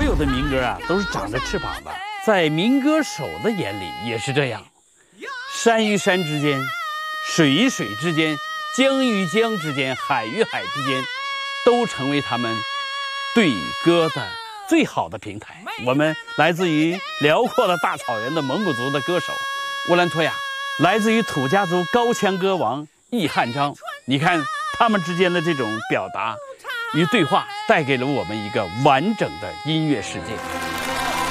有的民歌啊，都是长着翅膀的，在民歌手的眼里也是这样。山与山之间，水与水之间，江与江之间，海与海之间，都成为他们对歌的最好的平台。我们来自于辽阔的大草原的蒙古族的歌手乌兰托娅，来自于土家族高腔歌王易汉章。你看他们之间的这种表达与对话，带给了我们一个完整的音乐世界。